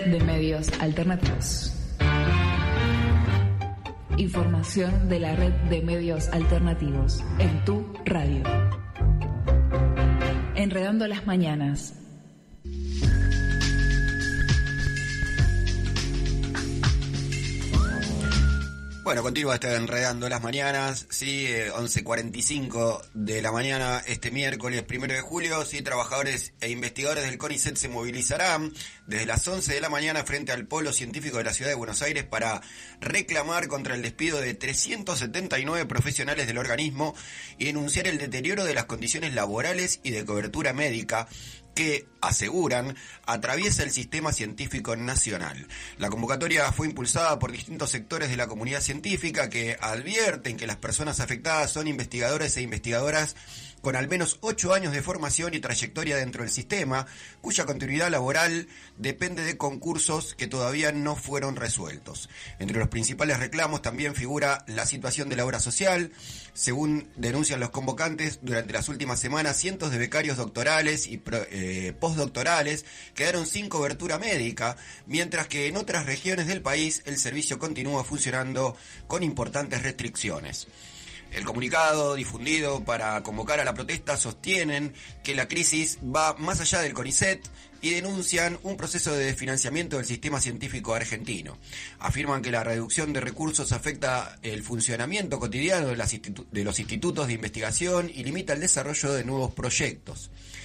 de medios alternativos. Información de la red de medios alternativos en tu radio. Enredando las mañanas. Bueno, continúa Enredando las Mañanas, sí, 11:45 de la mañana este miércoles 1 de julio, sí, trabajadores e investigadores del CONICET se movilizarán desde las 11 de la mañana frente al Polo Científico de la Ciudad de Buenos Aires para reclamar contra el despido de 379 profesionales del organismo y denunciar el deterioro de las condiciones laborales y de cobertura médica que, aseguran, atraviesa el sistema científico nacional. La convocatoria fue impulsada por distintos sectores de la comunidad científica que advierten que las personas afectadas son investigadores e investigadoras con al menos 8 años de formación y trayectoria dentro del sistema, cuya continuidad laboral depende de concursos que todavía no fueron resueltos. Entre los principales reclamos también figura la situación de la obra social. Según denuncian los convocantes, durante las últimas semanas cientos de becarios doctorales y postdoctorales quedaron sin cobertura médica, mientras que en otras regiones del país el servicio continúa funcionando con importantes restricciones. El comunicado difundido para convocar a la protesta sostienen que la crisis va más allá del CONICET y denuncian un proceso de desfinanciamiento del sistema científico argentino. Afirman que la reducción de recursos afecta el funcionamiento cotidiano de los institutos de investigación y limita el desarrollo de nuevos proyectos.